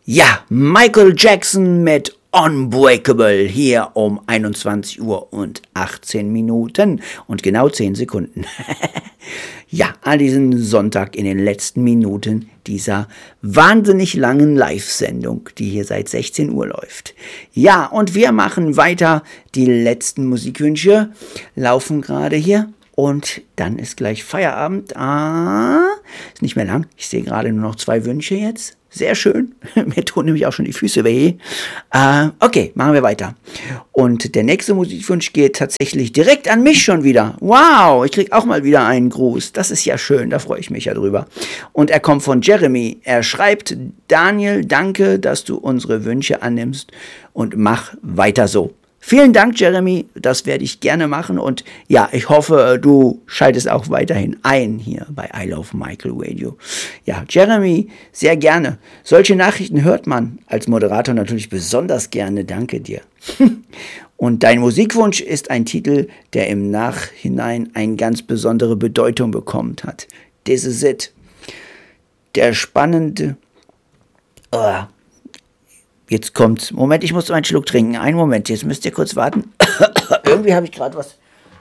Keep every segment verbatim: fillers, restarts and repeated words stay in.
Ja, Michael Jackson mit Unbreakable hier um einundzwanzig Uhr und achtzehn Minuten und genau zehn Sekunden. Ja, an diesem Sonntag in den letzten Minuten dieser wahnsinnig langen Live-Sendung, die hier seit sechzehn Uhr läuft. Ja, und wir machen weiter. Die letzten Musikwünsche laufen gerade hier. Und dann ist gleich Feierabend. Ah, ist nicht mehr lang. Ich sehe gerade nur noch zwei Wünsche jetzt. Sehr schön. Mir tun nämlich auch schon die Füße weh. Äh, okay, machen wir weiter. Und der nächste Musikwunsch geht tatsächlich direkt an mich schon wieder. Wow, ich krieg auch mal wieder einen Gruß. Das ist ja schön, da freue ich mich ja drüber. Und er kommt von Jeremy. Er schreibt: Daniel, danke, dass du unsere Wünsche annimmst und mach weiter so. Vielen Dank, Jeremy, das werde ich gerne machen und ja, ich hoffe, du schaltest auch weiterhin ein hier bei I Love Michael Radio. Ja, Jeremy, sehr gerne. Solche Nachrichten hört man als Moderator natürlich besonders gerne, danke dir. Und dein Musikwunsch ist ein Titel, der im Nachhinein eine ganz besondere Bedeutung bekommen hat. This is it. Der spannende... Oh. Jetzt kommt's. Moment, ich muss einen Schluck trinken. Einen Moment, jetzt müsst ihr kurz warten. Irgendwie habe ich gerade was.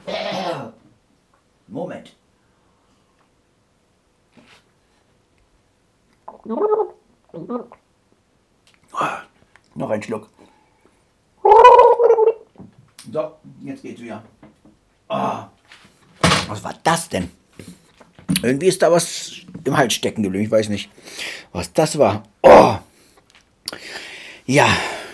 Moment. Oh, noch ein Schluck. So, jetzt geht's wieder. Oh, was war das denn? Irgendwie ist da was im Hals stecken geblieben. Ich weiß nicht, was das war. Oh. Ja,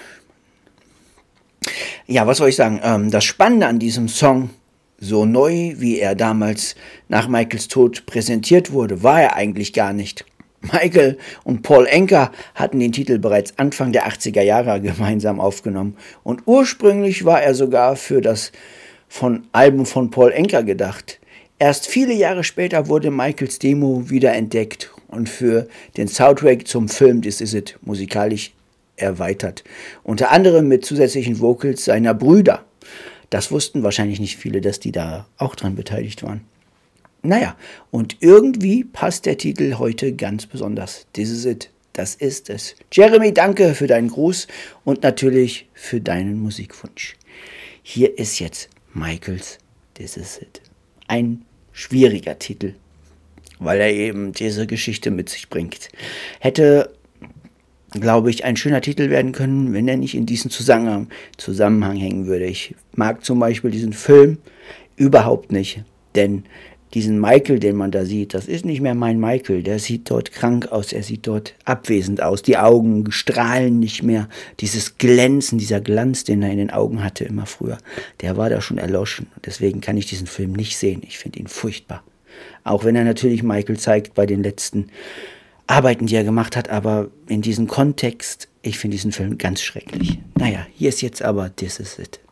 ja, was soll ich sagen? Ähm, das Spannende an diesem Song, so neu wie er damals nach Michaels Tod präsentiert wurde, war er eigentlich gar nicht. Michael und Paul Anka hatten den Titel bereits Anfang der achtziger Jahre gemeinsam aufgenommen und ursprünglich war er sogar für das von Album von Paul Anka gedacht. Erst viele Jahre später wurde Michaels Demo wiederentdeckt und für den Soundtrack zum Film This Is It musikalisch erweitert. Unter anderem mit zusätzlichen Vocals seiner Brüder. Das wussten wahrscheinlich nicht viele, dass die da auch dran beteiligt waren. Naja, und irgendwie passt der Titel heute ganz besonders. This is it. Das ist es. Jeremy, danke für deinen Gruß und natürlich für deinen Musikwunsch. Hier ist jetzt Michaels This is it. Ein schwieriger Titel, weil er eben diese Geschichte mit sich bringt. Hätte, glaube ich, ein schöner Titel werden können, wenn er nicht in diesen Zusammenhang, Zusammenhang hängen würde. Ich mag zum Beispiel diesen Film überhaupt nicht, denn diesen Michael, den man da sieht, das ist nicht mehr mein Michael. Der sieht dort krank aus, er sieht dort abwesend aus. Die Augen strahlen nicht mehr. Dieses Glänzen, dieser Glanz, den er in den Augen hatte immer früher, der war da schon erloschen. Deswegen kann ich diesen Film nicht sehen. Ich finde ihn furchtbar. Auch wenn er natürlich Michael zeigt bei den letzten Arbeiten, die er gemacht hat, aber in diesem Kontext, ich finde diesen Film ganz schrecklich. Naja, hier ist jetzt aber This Is It.